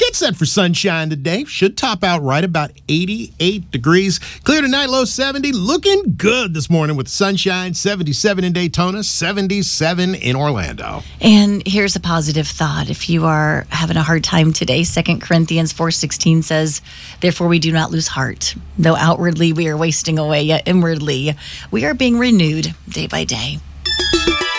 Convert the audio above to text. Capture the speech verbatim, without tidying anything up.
It's set for sunshine today. Should top out right about eighty-eight degrees. Clear tonight, low seventy. Looking good this morning with sunshine. seventy-seven in Daytona, seventy-seven in Orlando. And here's a positive thought. If you are having a hard time today, Second Corinthians four sixteen says, therefore we do not lose heart. Though outwardly we are wasting away, yet inwardly we are being renewed day by day.